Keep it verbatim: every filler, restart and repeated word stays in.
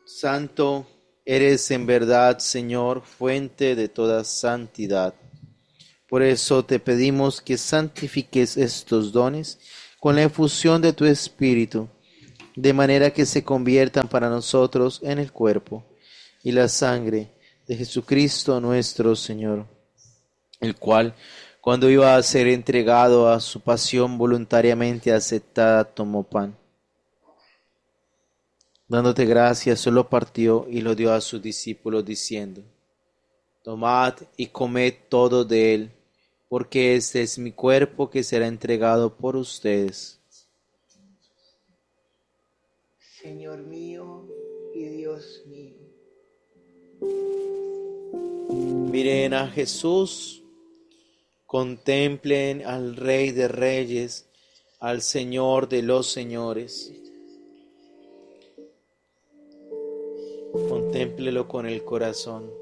Santo eres en verdad, Señor, fuente de toda santidad. Por eso te pedimos que santifiques estos dones con la efusión de tu Espíritu, de manera que se conviertan para nosotros en el cuerpo y la sangre de Jesucristo nuestro Señor, el cual, cuando iba a ser entregado a su pasión voluntariamente aceptada, tomó pan. Dándote gracias, solo partió y lo dio a sus discípulos, diciendo: Tomad y comed todo de él, porque este es mi cuerpo que será entregado por ustedes. Señor mío y Dios mío. Miren a Jesús, contemplen al Rey de Reyes, al Señor de los Señores. Contémplelo con el corazón.